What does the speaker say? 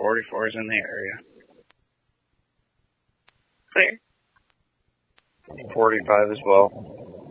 44 is in the area. Clear. 45 as well.